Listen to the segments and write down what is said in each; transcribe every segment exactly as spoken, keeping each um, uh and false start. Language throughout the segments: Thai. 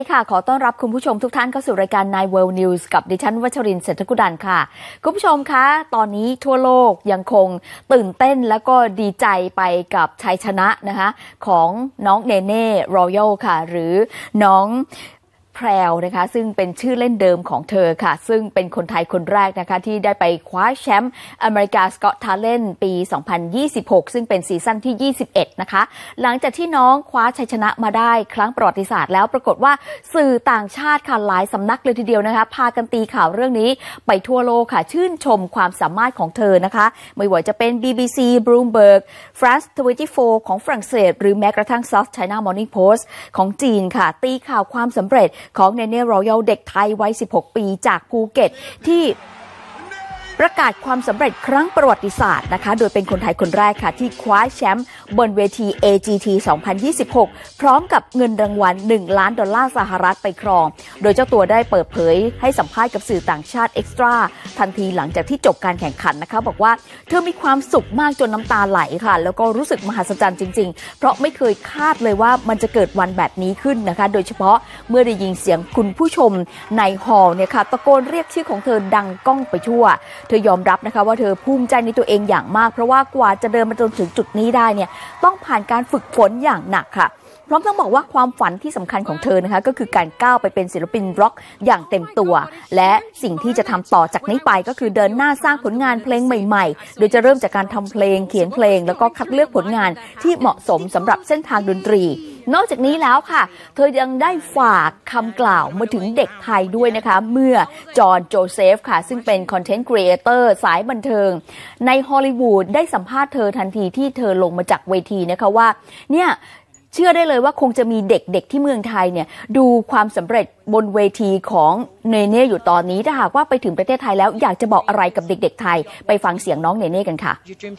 ค่ะขอต้อนรับคุณผู้ชมทุกท่านเข้าสู่รายการ Nine World News กับดิฉันวัชรินทร์เศรษฐกุดันค่ะคุณผู้ชมคะตอนนี้ทั่วโลกยังคงตื่นเต้นแล้วก็ดีใจไปกับชัยชนะนะคะของน้องเนเน่รอยัลค่ะหรือน้องแพรวนะคะซึ่งเป็นชื่อเล่นเดิมของเธอค่ะซึ่งเป็นคนไทยคนแรกนะคะที่ได้ไปคว้าแชมป์อเมริกาสกอตทาเลนต์ปีสองพันยี่สิบหกซึ่งเป็นซีซั่นที่ยี่สิบเอ็ดนะคะหลังจากที่น้องคว้าชัยชนะมาได้ครั้งประวัติศาสตร์แล้วปรากฏว่าสื่อต่างชาติค่ะหลายสำนักเลยทีเดียวนะคะพากันตีข่าวเรื่องนี้ไปทั่วโลกค่ะชื่นชมความสามารถของเธอนะคะไม่ว่าจะเป็น บี บี ซี Bloomberg France ยี่สิบสี่ของฝรั่งเศสหรือแม้กระทั่ง South China Morning Post ของจีนค่ะตีข่าวความสำเร็จของเนเน่รอยัลเด็กไทยวัยสิบหกปีจากภูเก็ตที่ประกาศความสำเร็จครั้งประวัติศาสตร์นะคะโดยเป็นคนไทยคนแรกค่ะที่คว้าแชมป์บนเวที เอ จี ที สองพันยี่สิบหกพร้อมกับเงินรางวัลหนึ่งล้านดอลลาร์สหรัฐไปครองโดยเจ้าตัวได้เปิดเผยให้สัมภาษณ์กับสื่อต่างชาติเอ็กซ์ตร้าทันทีหลังจากที่จบการแข่งขันนะคะบอกว่าเธอมีความสุขมากจนน้ำตาไหลค่ะแล้วก็รู้สึกมหัศจรรย์จริงๆเพราะไม่เคยคาดเลยว่ามันจะเกิดวันแบบนี้ขึ้นนะคะโดยเฉพาะเมื่อได้ยินเสียงคุณผู้ชมในฮอลล์เนี่ยค่ะตะโกนเรียกชื่อของเธอดังก้องไปทั่วเธอยอมรับนะคะว่าเธอภูมิใจในตัวเองอย่างมากเพราะว่ากว่าจะเดินมาจนถึงจุดนี้ได้เนี่ยต้องผ่านการฝึกฝนอย่างหนักค่ะพร้อมทั้งบอกว่าความฝันที่สำคัญของเธอนะคะก็คือการก้าวไปเป็นศิลปินร็อกอย่างเต็มตัวและสิ่งที่จะทำต่อจากนี้ไปก็คือเดินหน้าสร้างผลงานเพลงใหม่ๆโดยจะเริ่มจากการทำเพลงเขียนเพลงแล้วก็คัดเลือกผลงานที่เหมาะสมสำหรับเส้นทางดนตรีนอกจากนี้แล้วค่ะเธอยังได้ฝากคำกล่าวมาถึงเด็กไทยด้วยนะคะเมื่อจอห์นโจเซฟค่ะซึ่งเป็นคอนเทนต์ครีเอเตอร์สายบันเทิงในฮอลลีวูดได้สัมภาษณ์เธอทันทีที่เธอลงมาจากเวทีนะคะว่าเนี่ยเชื่อได้เลยว่าคงจะมีเด็กๆที่เมืองไทยเนี่ยดูความสำเร็จบนเวทีของเนเน่อยู่ตอนนี้ถ้าหากว่าไปถึงประเทศไทยแล้วอยากจะบอกอะไรกับเด็กๆไทยไปฟังเสียงน้องเนเน่กันค่ะ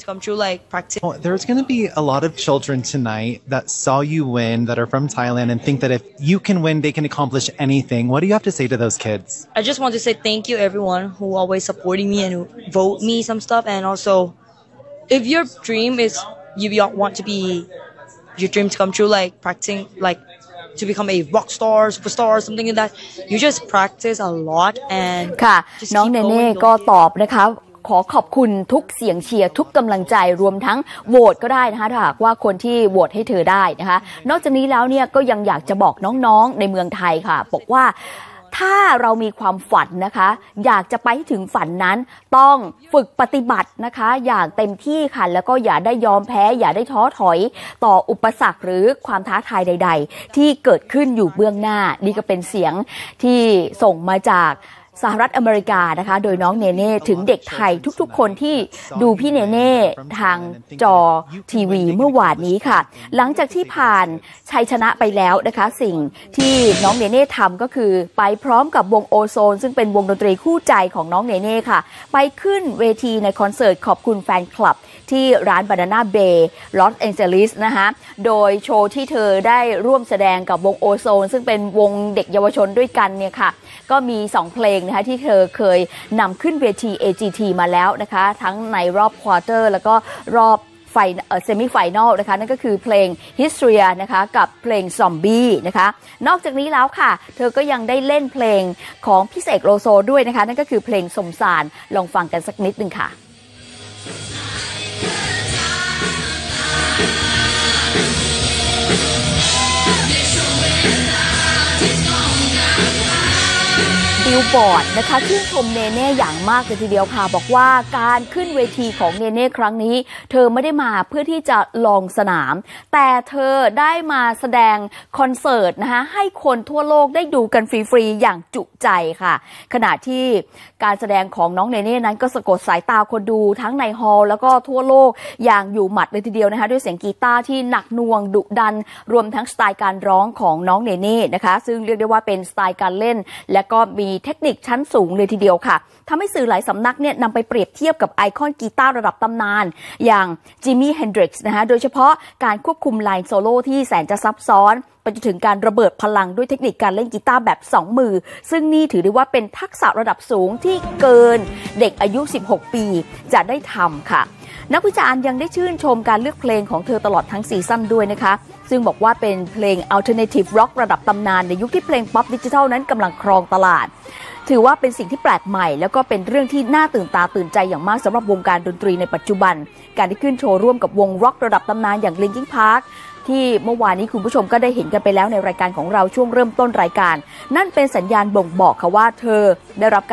Well, there's going to be a lot of children tonight that saw you win that are from Thailand and think that if you can win they can accomplish anything. What do you have to say to those kids? I just want to say thank you everyone who always supporting me and who vote me some stuff and also if your dream is you want to be your dream to come true like practicing like to become a rock star superstar or something like that you just practice a lot and ค่ะน้องเนเน่ก็ตอบนะคะขอขอบคุณทุกเสียงเชียร์ทุกกำลังใจรวมทั้งโหวตก็ได้นะคะถ้าหากว่าคนที่โหวตให้เธอได้นะคะนอกจากนี้แล้วเนี่ยก็ยังอยากจะบอกน้องๆในเมืองไทยค่ะบอกว่าถ้าเรามีความฝันนะคะอยากจะไปถึงฝันนั้นต้องฝึกปฏิบัตินะคะอย่างเต็มที่ค่ะแล้วก็อย่าได้ยอมแพ้อย่าได้ท้อถอยต่ออุปสรรคหรือความท้าทายใดๆที่เกิดขึ้นอยู่เบื้องหน้านี่ก็เป็นเสียงที่ส่งมาจากสหรัฐอเมริกานะคะโดยน้องเนเน่ถึงเด็กไทยทุกๆคนที่ดูพี่เนเน่ทางจอทีวีเมื่อวานนี้ค่ะหลังจากที่ผ่านชัยชนะไปแล้วนะคะสิ่งที่น้องเนเน่ทำก็คือไปพร้อมกับวงโอโซนซึ่งเป็นวงดนตรีคู่ใจของน้องเนเน่ค่ะไปขึ้นเวทีในคอนเสิร์ตขอบคุณแฟนคลับที่ร้าน Banana Bay ลอสแองเจลิสนะคะโดยโชว์ที่เธอได้ร่วมแสดงกับวงโอโซนซึ่งเป็นวงเด็กเยาวชนด้วยกันเนี่ยค่ะก็มีสองเพลงนะคะที่เธอเคยนำขึ้นเวที เอ จี ที มาแล้วนะคะทั้งในรอบควอเตอร์แล้วก็รอบไฟเอ่อเซมิไฟแนลนะคะนั่นก็คือเพลง Hysteria นะคะกับเพลง Zombie นะคะนอกจากนี้แล้วค่ะเธอก็ยังได้เล่นเพลงของพี่เสกโลโซด้วยนะคะนั่นก็คือเพลงสมสารลองฟังกันสักนิดนึงค่ะบิลบอร์ดนะคะชื่นชมเนเน่อย่างมากเลยทีเดียวค่ะบอกว่าการขึ้นเวทีของเนเน่ครั้งนี้เธอไม่ได้มาเพื่อที่จะลองสนามแต่เธอได้มาแสดงคอนเสิร์ตนะคะให้คนทั่วโลกได้ดูกันฟรีๆอย่างจุใจค่ะขณะที่การแสดงของน้องเนเน่นั้นก็สะกดสายตาคนดูทั้งในฮอลล์แล้วก็ทั่วโลกอย่างอยู่หมัดเลยทีเดียวนะคะด้วยเสียงกีตาร์ที่หนักหน่วงดุดันรวมทั้งสไตล์การร้องของน้องเนเน่นะคะซึ่งเรียกได้ว่าเป็นสไตล์การเล่นและก็มีเทคนิคชั้นสูงเลยทีเดียวค่ะทำให้สื่อหลายสำนักเนี่ยนำไปเปรียบเทียบกับไอคอนกีตาร์ระดับตำนานอย่างจิมมี่เฮนดริกส์นะคะโดยเฉพาะการควบคุมไลน์โซโล่ที่แสนจะซับซ้อนไปจนถึงการระเบิดพลังด้วยเทคนิคการเล่นกีตาร์แบบสองมือซึ่งนี่ถือได้ว่าเป็นทักษะระดับสูงที่เกินเด็กอายุสิบหกปีจะได้ทำค่ะนักวิจารณ์ยังได้ชื่นชมการเลือกเพลงของเธอตลอดทั้งซีซั่นด้วยนะคะซึ่งบอกว่าเป็นเพลง Alternative Rock ระดับตำนานในยุคที่เพลงป๊อปดิจิทัลนั้นกำลังครองตลาดถือว่าเป็นสิ่งที่แปลกใหม่แล้วก็เป็นเรื่องที่น่าตื่นตาตื่นใจอย่างมากสำหรับวงการดนตรีในปัจจุบันการที่ขึ้นโชว์ร่วมกับวงร็อกระดับตำนานอย่าง Linkin Park ที่เมื่อวานนี้คุณผู้ชมก็ได้เห็นกันไปแล้วในรายการของเราช่วงเริ่มต้นรายการนั่นเป็นสัญญาณบ่งบอกค่ะว่าเธอได้รับ